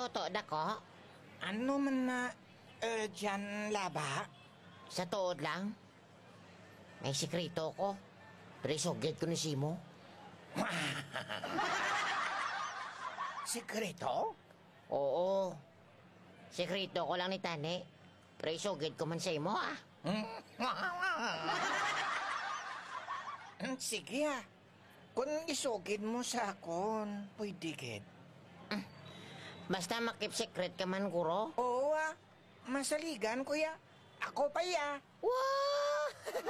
to dako? Ano man na urgent laba? Sa tuod lang? May sikreto ko. Pero isugid ko ni Simo. Sikreto? Oo. Sikreto ko lang ni Tani. Pero isugid ko man sa imo, ah. Sige Kung isugid mo sa akon, pwede gid. Basta makip secret ka man, guro. Oo masaligan kuya. Ako pa ya. Wow!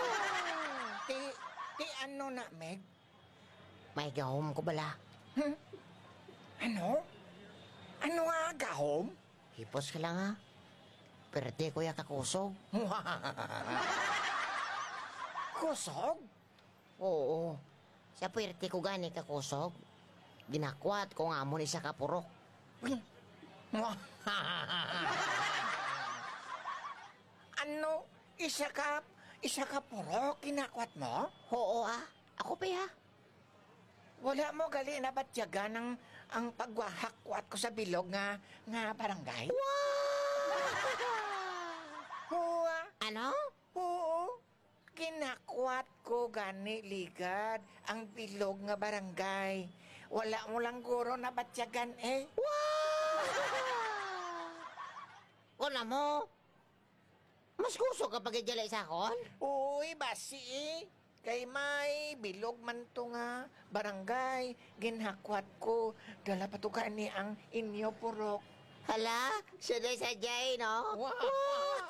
Ti ano na, Meg? May gahom ko bala. Ano? Ano nga gahom? Hipos ka lang, ha? Pero di ko kakusog. Kusog? Oo. Sa puwerte ko gani kakusog. Ginakwat ko nga mo ni sa kapurok. Ano? Isa ka puro kinakwat mo? Oo, ah. Ako pa, ha? Wala mo gali na batyaga ng ang pagwahakwat ko sa bilog nga barangay? Oo Ano? Oo. Kinakwat ko gani ligad ang bilog nga barangay. Wala mo lang guro na batyagan eh. Kuna mo? Mas gusto ka pag-ijala sa akon? Uy, basi eh. Kay may bilog man to nga barangay. Ginhakwat ko. Dala pa to ni ang inyo purok. Hala, sadya-sadya, no? Wow!